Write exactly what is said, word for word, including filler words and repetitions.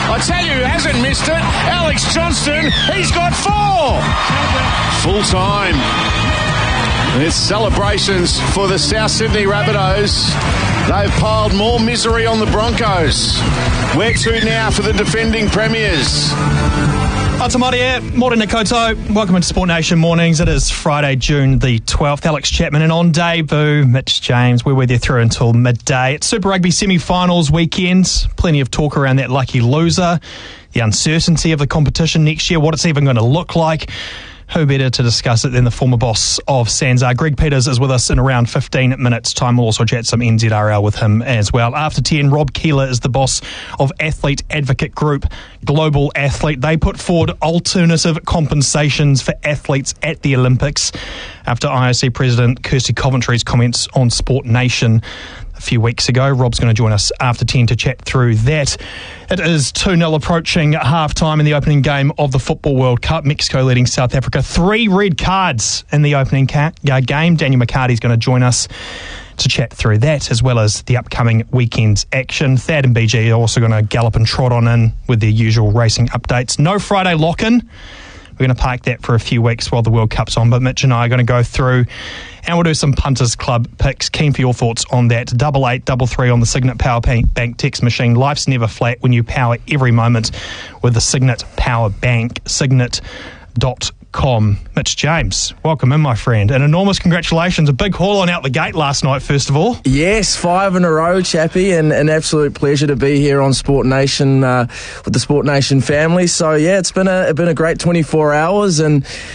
I tell you who hasn't missed it, Alex Johnston, he's got four. Full time. It's celebrations for the South Sydney Rabbitohs. They've piled more misery on the Broncos. Where to now for the defending premiers? Atamaria, Morena Koto. Welcome into Sport Nation Mornings. It is Friday, June the twelfth. Alex Chapman and on debut, Mitch James. We're with you through until midday. It's Super Rugby semi-finals weekend. Plenty of talk around that lucky loser, the uncertainty of the competition next year, what it's even going to look like. Who better to discuss it than the former boss of SANZAAR? Greg Peters is with us in around fifteen minutes' time. We'll also chat some N Z R L with him as well. After ten, Rob Keeler is the boss of Athlete Advocate Group, Global Athlete. They put forward alternative compensations for athletes at the Olympics after I O C President Kirsty Coventry's comments on Sport Nation a few weeks ago. Rob's going to join us after ten to chat through that. It is two nil approaching half-time in the opening game of the Football World Cup. Mexico leading South Africa. Three red cards in the opening ca- uh, game. Daniel McCarty's going to join us to chat through that, as well as the upcoming weekend's action. Thad and B G are also going to gallop and trot on in with their usual racing updates. No Friday lock-in. We're going to park that for a few weeks while the World Cup's on, but Mitch and I are going to go through and we'll do some Punters Club picks. Keen for your thoughts on that. Double eight, double three on the Signet Power Bank text machine. Life's never flat when you power every moment with the Signet Power Bank. Signet dot com. Mitch James, welcome in, my friend. An enormous congratulations. A big haul on out the gate last night, first of all. Yes, five in a row, Chappie, and an absolute pleasure to be here on Sport Nation uh, with the Sport Nation family. So, yeah, it's been a, it's been a great twenty-four hours, and